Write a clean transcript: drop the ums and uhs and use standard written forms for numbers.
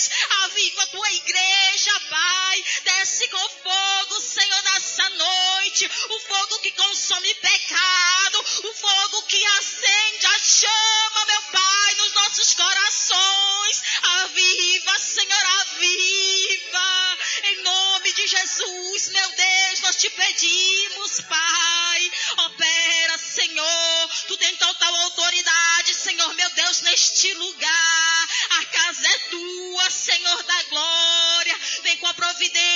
Deus, aviva a tua igreja, Pai, desce com fogo, Senhor, nessa noite, o fogo que consome pecado, o fogo que acende a chama, meu Pai, nos nossos corações, aviva, Senhor, aviva, em nome de Jesus, meu Deus, nós te pedimos, Pai, opera, Senhor, tu tem total autoridade, Senhor, meu Deus, neste lugar, a casa é tua, Senhor da glória, vem com a providência.